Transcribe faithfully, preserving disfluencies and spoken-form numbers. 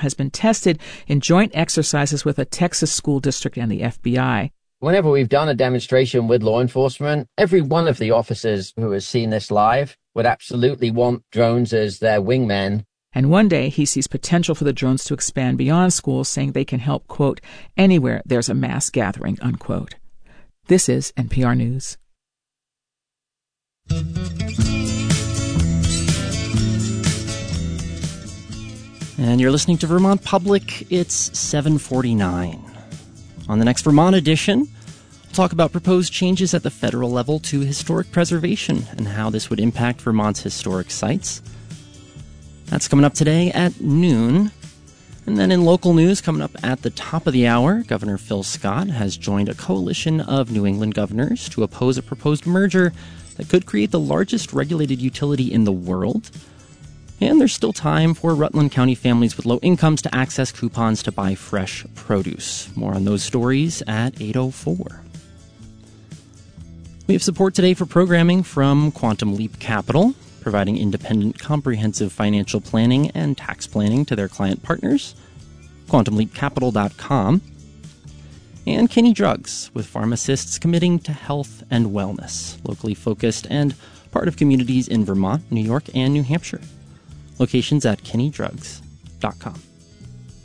has been tested in joint exercises with a Texas school district and the F B I. Whenever we've done a demonstration with law enforcement, every one of the officers who has seen this live would absolutely want drones as their wingmen. And one day he sees potential for the drones to expand beyond schools, saying they can help, quote, anywhere there's a mass gathering, unquote. This is N P R News. And you're listening to Vermont Public. It's seven forty-nine. On the next Vermont edition, we'll talk about proposed changes at the federal level to historic preservation and how this would impact Vermont's historic sites. That's coming up today at noon. And then in local news, coming up at the top of the hour, Governor Phil Scott has joined a coalition of New England governors to oppose a proposed merger that could create the largest regulated utility in the world. And there's still time for Rutland County families with low incomes to access coupons to buy fresh produce. More on those stories at eight oh four. We have support today for programming from Quantum Leap Capital, providing independent, comprehensive financial planning and tax planning to their client partners. quantum leap capital dot com. And Kinney Drugs, with pharmacists committing to health and wellness, locally focused and part of communities in Vermont, New York, and New Hampshire. Locations at kinney drugs dot com.